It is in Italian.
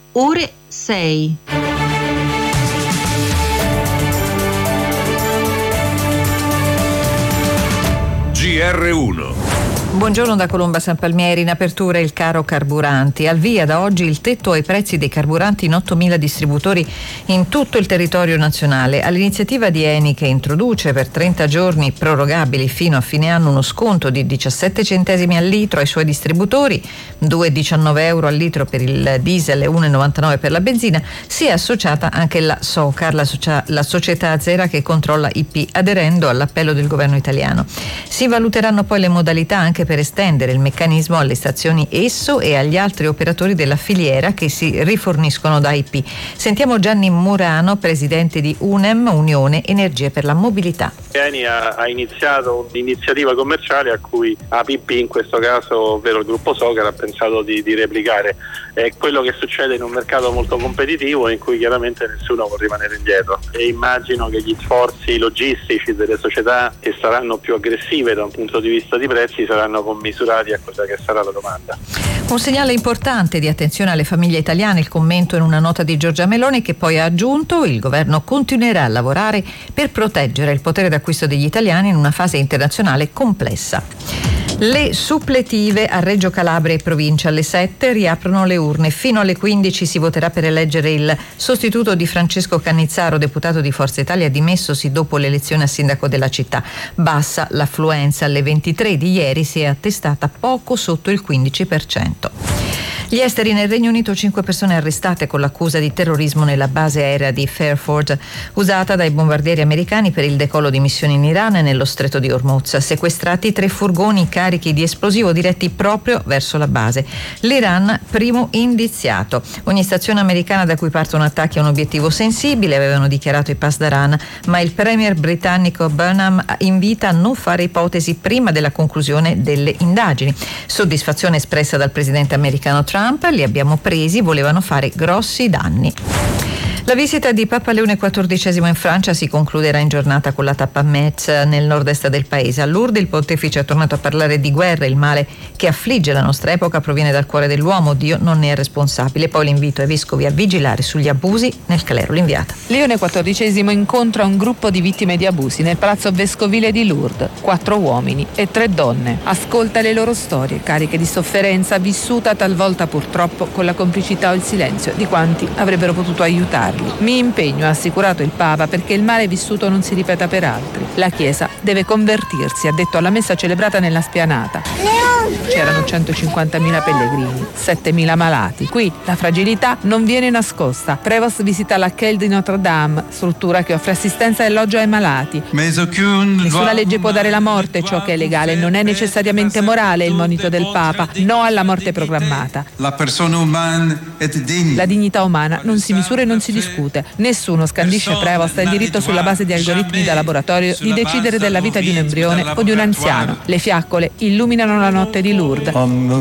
ore 6. GR1. Buongiorno da Colomba San Palmieri. In apertura il caro carburanti. Al via da oggi il tetto ai prezzi dei carburanti in 8.000 distributori in tutto il territorio nazionale. All'iniziativa di Eni, che introduce per 30 giorni prorogabili fino a fine anno uno sconto di 17 centesimi al litro ai suoi distributori, 2,19 euro al litro per il diesel e 1,99 per la benzina, si è associata anche la Socar, la società azera che controlla IP, aderendo all'appello del governo italiano. Si valuteranno poi le modalità anche per estendere il meccanismo alle stazioni Esso e agli altri operatori della filiera che si riforniscono da IP. Sentiamo Gianni Murano, presidente di UNEM, Unione Energie per la Mobilità. Eni ha iniziato un'iniziativa commerciale a cui APP, in questo caso ovvero il gruppo Socar, ha pensato di replicare. È quello che succede in un mercato molto competitivo in cui chiaramente nessuno può rimanere indietro, e immagino che gli sforzi logistici delle società che saranno più aggressive da un punto di vista di prezzi saranno commisurati a quella che sarà la domanda. Un segnale importante di attenzione alle famiglie italiane, il commento in una nota di Giorgia Meloni, che poi ha aggiunto: il governo continuerà a lavorare per proteggere il potere d'acquisto degli italiani in una fase internazionale complessa. Le suppletive a Reggio Calabria e provincia alle 7 riaprono le urne. Fino alle 15 si voterà per eleggere il sostituto di Francesco Cannizzaro, deputato di Forza Italia dimessosi dopo l'elezione a sindaco della città. Bassa l'affluenza, alle 23 di ieri si è attestata poco sotto il 15%. Gli esteri nel Regno Unito: 5 persone arrestate con l'accusa di terrorismo nella base aerea di Fairford, usata dai bombardieri americani per il decollo di missioni in Iran e nello stretto di Hormuz. Sequestrati 3 furgoni carichi di esplosivo diretti proprio verso la base. L'Iran primo indiziato. Ogni stazione americana da cui partono attacchi è un obiettivo sensibile, avevano dichiarato i Pasdaran, ma il premier britannico Burnham invita a non fare ipotesi prima della conclusione delle indagini. Soddisfazione espressa dal presidente americano Trump: li abbiamo presi, volevano fare grossi danni. La visita di Papa Leone XIV in Francia si concluderà in giornata con la tappa a Metz, nel nord-est del paese. A Lourdes il pontefice è tornato a parlare di guerra. Il male che affligge la nostra epoca proviene dal cuore dell'uomo, Dio non ne è responsabile. Poi l'invito ai vescovi a vigilare sugli abusi nel clero. L'inviata. Leone XIV incontra un gruppo di vittime di abusi nel palazzo vescovile di Lourdes, 4 uomini e 3 donne. Ascolta le loro storie, cariche di sofferenza vissuta talvolta purtroppo con la complicità o il silenzio di quanti avrebbero potuto aiutarli. Mi impegno, ha assicurato il Papa, perché il male vissuto non si ripeta per altri. La Chiesa deve convertirsi, ha detto alla messa celebrata nella spianata. C'erano 150.000 pellegrini, 7.000 malati. Qui la fragilità non viene nascosta. Prevost visita la Chelle di Notre Dame, struttura che offre assistenza e alloggio ai malati. Nessuna legge può dare la morte, ciò che è legale non è necessariamente morale, il monito del Papa. No alla morte programmata. La dignità umana non si misura e non si discute. Nessuno, scandisce Prevost, ha il diritto, sulla base di algoritmi da laboratorio, di decidere della vita di un embrione o di un anziano. Le fiaccole illuminano la notte di Lourdes.